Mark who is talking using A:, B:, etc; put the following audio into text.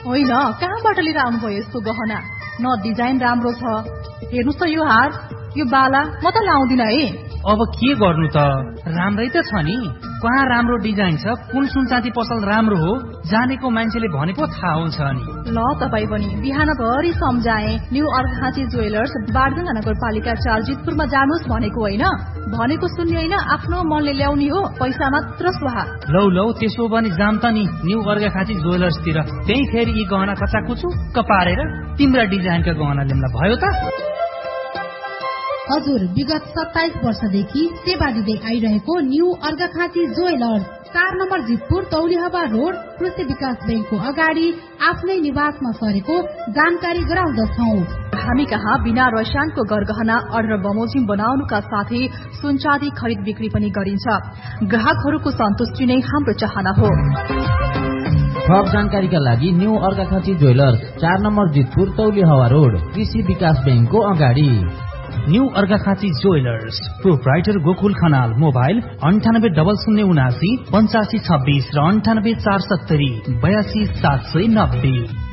A: होइन, कहाँबाट लिएर आउनुभयो यस्तो गहना? न डिजाइन राम्रो छ। हेर्नुहोस् त यो हार, यो बाला म त लाउँदिन है।
B: अब के गर्नु त, राम्रै त छ नि। कहाँ राम्रो डिजाइन छ, कुन सुनचाँदी पसल राम्रो हो, जानेको मान्छेले भनेको थाहा हुन्छ नि।
A: ल तपाईँ पनि बिहानभरि सम्झाए न्यू अर्घाखाँची ज्वेलर्स बारजंगा नगरपालिका 4 जितपुरमा जानुहोस् भनेको होइन। भनेको सुन्ने होइन, आफ्नो मनले ल्याउने हो, पैसा मात्र सुहा।
B: लौ त्यसो भने जाम त नि न्यू अर्घाखाँची ज्वेलर्सतिर। त्यही फेरि यी गहना कचाकुचुक्क पारेर तिम्रा डिजाइनका गहना ल्याउँला भयो त।
C: हजुर, विगत 27 वर्षदेखि सेवा दिँदै आइरहेको new Arghakhanchi jewellers 4 number Jitpur तौलिहवा road कृषि विकास बैंकको अगाडि आफ्नै निवासमा सरेको जानकारी गराउँदछौं।
A: हामी कहाँ बिना रसायनको गरगहना अर्डर बमोजिम बनाउनुका साथै सुनचाँदी खरिद बिक्री पनि गरिन्छ। ग्राहकहरूको सन्तुष्टि नै हाम्रो चाहना हो।
D: थप जानकारीका लागि new Arghakhanchi jewellers 4 number Jitpur तौलिहवा road कृषि विकास बैंकको अगाडि।
B: New Arghakhanchi jewellers, proprietor Gokul Khanal, mobile 980079 8526 र 9847 82 790।